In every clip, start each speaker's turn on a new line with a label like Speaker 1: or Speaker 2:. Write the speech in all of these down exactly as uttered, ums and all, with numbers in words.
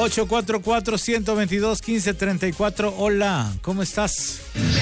Speaker 1: ocho cuatro cuatro, uno dos dos, uno cinco tres cuatro. Hola, ¿cómo estás?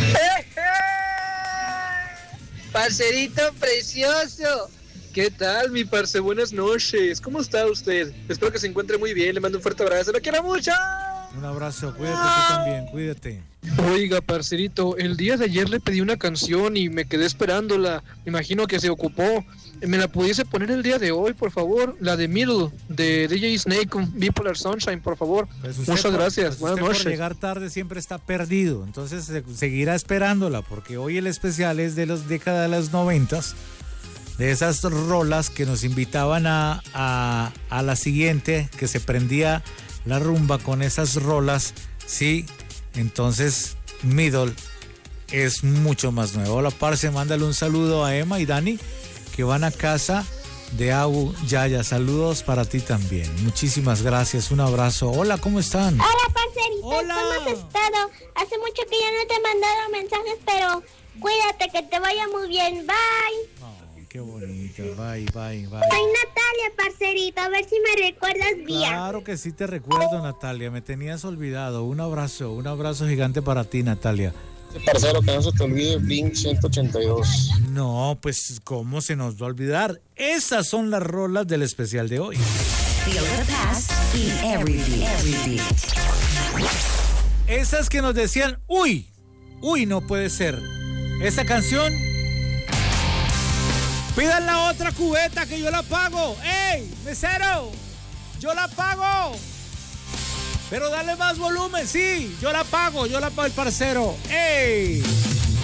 Speaker 2: Parcerito precioso. ¿Qué tal, mi parce? Buenas noches. ¿Cómo está usted? Espero que se encuentre muy bien. Le mando un fuerte abrazo. ¡Lo quiero mucho!
Speaker 1: Un abrazo. Cuídate tú también. Cuídate.
Speaker 2: Oiga, parcerito, el día de ayer le pedí una canción y me quedé esperándola. Me imagino que se ocupó. ¿Me la pudiese poner el día de hoy, por favor? La de Middle, de D J Snake con Bipolar Sunshine, por favor.
Speaker 1: Pues
Speaker 2: Muchas
Speaker 1: por,
Speaker 2: gracias.
Speaker 1: Pues
Speaker 2: Buenas
Speaker 1: usted
Speaker 2: noches.
Speaker 1: Por llegar tarde siempre está perdido. Entonces se, seguirá esperándola, porque hoy el especial es de las décadas de los noventas. De esas rolas que nos invitaban a, a, a la siguiente, que se prendía la rumba con esas rolas, sí. Entonces, Middle es mucho más nuevo. Hola, parce, mándale un saludo a Emma y Dani, que van a casa de Abu Yaya. Saludos para ti también. Muchísimas gracias, un abrazo. Hola, ¿cómo están?
Speaker 3: Hola, parcerito,
Speaker 1: Hola.
Speaker 3: ¿cómo has estado? Hace mucho que ya no te he mandado mensajes, pero cuídate, que te vaya muy bien. Bye.
Speaker 1: Oh, qué bonito. Bye, bye, bye.
Speaker 3: Soy Natalia, parcerito, a ver si me recuerdas bien.
Speaker 1: Claro que sí te recuerdo, Natalia. Me tenías olvidado. Un abrazo, un abrazo gigante para ti, Natalia.
Speaker 4: Parcero, que no se te olvide Blink ciento ochenta y dos.
Speaker 1: No, pues ¿cómo se nos va a olvidar? Esas son las rolas del especial de hoy.
Speaker 5: Feel the past in every beat, every beat.
Speaker 1: Esas que nos decían, uy, uy, no puede ser. Esa canción, pidan la otra cubeta que yo la pago. ¡Ey, mesero! Yo la pago. Pero dale más volumen, sí, yo la pago, yo la pago el parcero. ¡Ey!